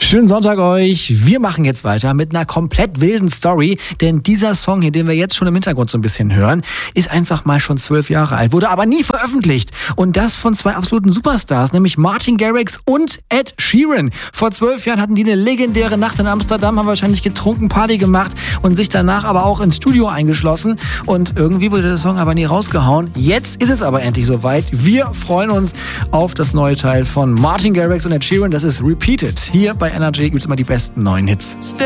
Schönen Sonntag euch. Wir machen jetzt weiter mit einer komplett wilden Story, denn dieser Song hier, den wir jetzt schon im Hintergrund so ein bisschen hören, ist einfach mal schon 12 Jahre alt, wurde aber nie veröffentlicht. Und das von zwei absoluten Superstars, nämlich Martin Garrix und Ed Sheeran. Vor 12 Jahren hatten die eine legendäre Nacht in Amsterdam, haben wahrscheinlich getrunken, Party gemacht und sich danach aber auch ins Studio eingeschlossen. Und irgendwie wurde der Song aber nie rausgehauen. Jetzt ist es aber endlich soweit. Wir freuen uns auf das neue Teil von Martin Garrix und Ed Sheeran. Das ist Repeated. Hier bei Energy gibt es immer die besten neuen Hits.